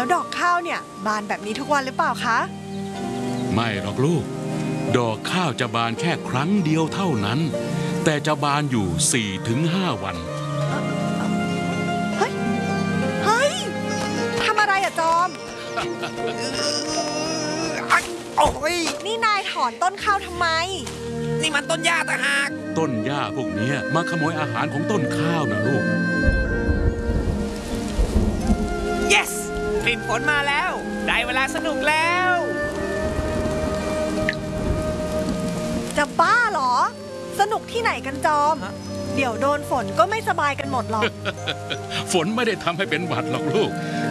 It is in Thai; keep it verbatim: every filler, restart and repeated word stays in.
แล้วดอกข้าวเนี่ยบานแบบนี้ทุกวันหรือเปล่าคะไม่หรอกลูกดอกข้าวจะบานแค่ครั้งเดียวเท่านั้นแต่จะบานอยู่ สี่ถึงห้า วันเฮ้ยเฮ้ยทำอะไรอะจอมโอ้ยนี่นายถอนต้นข้าวทำไมนี่มันต้นหญ้าต่างหากต้นหญ้าพวกนี้มาขโมยอาหารของต้นข้าวนะลูก yes กลิ่นฝนมาแล้วได้เวลาสนุกแล้วจะบ้าเหรอสนุกที่ไหนกันจอมเดี๋ยวโดนฝนก็ไม่สบายกันหมดหรอกฝนไม่ได้ทำให้เป็นหวัดหรอกลูก